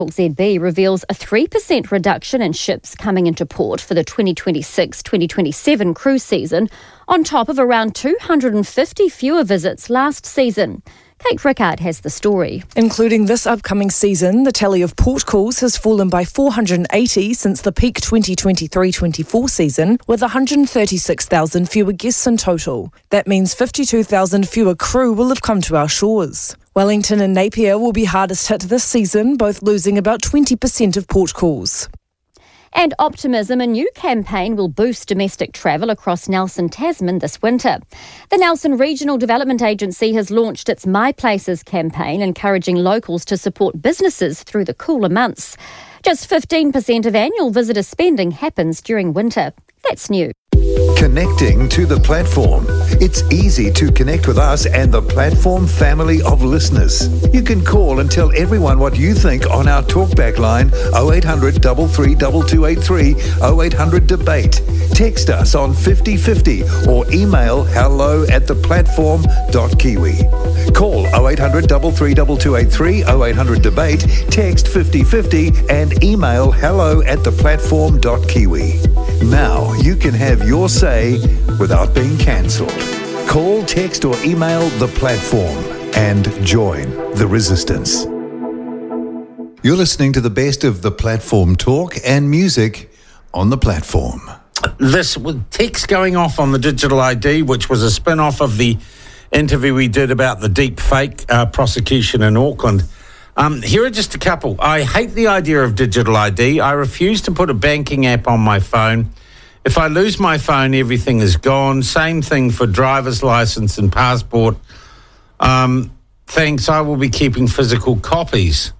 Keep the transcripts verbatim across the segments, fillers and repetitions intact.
Z B reveals a three percent reduction in ships coming into port for the twenty twenty-six twenty twenty-seven cruise season, on top of around two hundred fifty fewer visits last season. Kate Rickard has the story. Including this upcoming season, the tally of port calls has fallen by four hundred eighty since the peak twenty twenty-three twenty-four season, with one hundred thirty-six thousand fewer guests in total. That means fifty-two thousand fewer crew will have come to our shores. Wellington and Napier will be hardest hit this season, both losing about twenty percent of port calls. And optimism, a new campaign will boost domestic travel across Nelson, Tasman this winter. The Nelson Regional Development Agency has launched its My Places campaign, encouraging locals to support businesses through the cooler months. Just fifteen percent of annual visitor spending happens during winter. That's new. Connecting to the platform. It's easy to connect with us and the platform family of listeners. You can call and tell everyone what you think on our talkback line oh eight hundred, three three two two eight three, oh eight hundred debate. Text us on fifty fifty or email hello at the platform dot kiwi. Call oh eight hundred, three three two two eight three, oh eight hundred debate, text fifty fifty and email hello at the platform dot kiwi. Now you can have your say without being cancelled. Call, text or email the platform and join the resistance. You're listening to the best of the platform talk and music on the platform. This with text going off on the digital I D, which was a spin-off of the interview we did about the deep fake uh, prosecution in Auckland. Um, here are just a couple. I hate the idea of digital I D. I refuse to put a banking app on my phone. If I lose my phone, everything is gone. Same thing for driver's license and passport. Um, thanks, I will be keeping physical copies.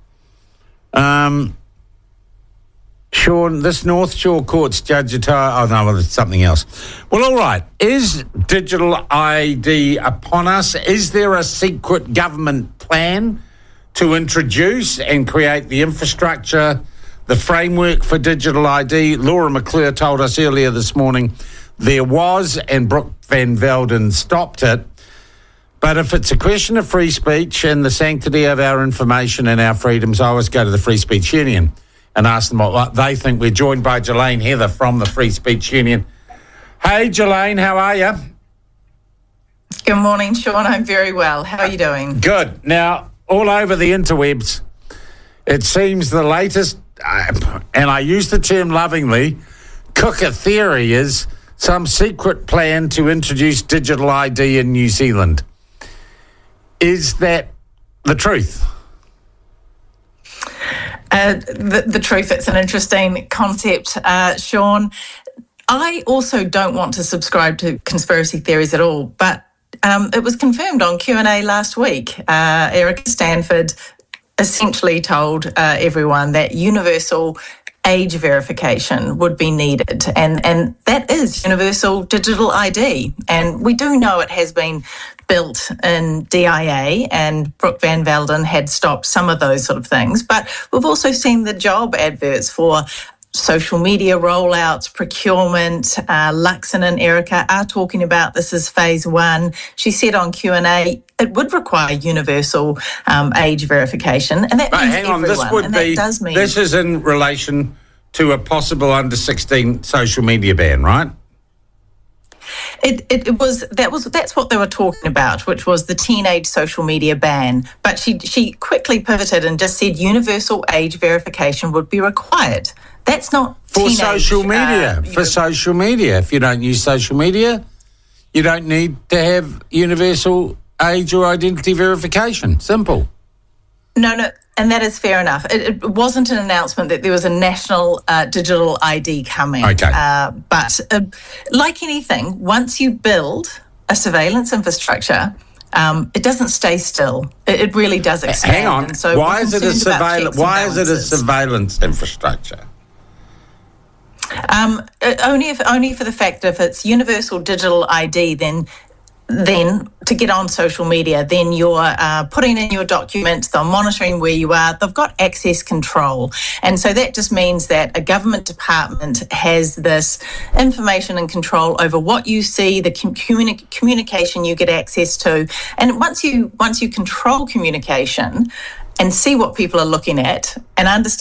Um, Sean, this North Shore Court's judge attire... Oh, no, well, it's something else. Well, all right. Is digital I D upon us? Is there a secret government plan to introduce and create the infrastructure, the framework for digital I D? Laura McClure told us earlier this morning there was, and Brooke Van Velden stopped it. But if it's a question of free speech and the sanctity of our information and our freedoms, I always go to the Free Speech Union and ask them what they think. We're joined by Jelaine Heather from the Free Speech Union. Hey, Jelaine, how are you? Good morning, Sean. I'm very well. How are you doing? Good. Now, all over the interwebs, it seems the latest, and I use the term lovingly, cooker theory is some secret plan to introduce digital I D in New Zealand. Is that the truth? Uh, the, the truth, it's an interesting concept, uh, Sean. I also don't want to subscribe to conspiracy theories at all, but um, it was confirmed on Q and A last week. Uh, Erica Stanford essentially told uh, everyone that universal age verification would be needed, and, and that is universal digital I D. And we do know it has been built in D I A, and Brooke Van Velden had stopped some of those sort of things. But we've also seen the job adverts for social media rollouts, procurement. Uh, Luxon and Erica are talking about this as phase one. She said on Q and A it would require universal um, age verification, and that but means hang on, everyone. this would and be, that does mean this is in relation to a possible under sixteen social media ban, right? It, it it was that was that's what they were talking about, which was the teenage social media ban. But she she quickly pivoted and just said universal age verification would be required. That's not for teenage, social media. Uh, for social media, if you don't use social media, you don't need to have universal age or identity verification. Simple. No, no, and that is fair enough. It, it wasn't an announcement that there was a national uh, digital I D coming. Okay. Uh, but uh, like anything, once you build a surveillance infrastructure, um, it doesn't stay still. It, it really does expand. Hang on. And so why is it a surveillance? Why is it a surveillance infrastructure? Um, only if only for the fact if it's universal digital I D, then. Then to get on social media, then you're uh, putting in your documents, they're monitoring where you are, they've got access control. And so that just means that a government department has this information and control over what you see, the communi- communication you get access to. And once you once you control communication, and see what people are looking at and understand